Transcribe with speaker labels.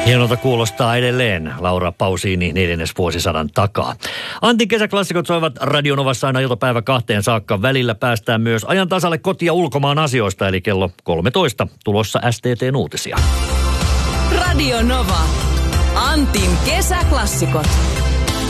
Speaker 1: Hienolta kuulostaa edelleen Laura Pausini 4. vuosisadan takaa. Antin kesäklassikot soivat Radio Novassa aina iltapäivä 2 saakka. Välillä päästään myös ajan tasalle koti- ja ulkomaan asioista, eli kello 13 tulossa STT:n uutisia.
Speaker 2: Radio Nova. Antin kesäklassikot.